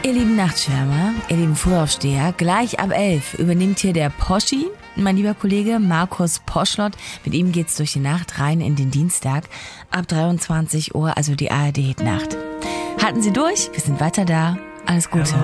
Ihr lieben Nachtschwärmer, ihr lieben Frühaufsteher, gleich ab 11 übernimmt hier der Poschi, mein lieber Kollege Markus Poschlott. Mit ihm geht's durch die Nacht rein in den Dienstag ab 23 Uhr, also die ARD-Nacht. Halten Sie durch, wir sind weiter da. Alles Gute.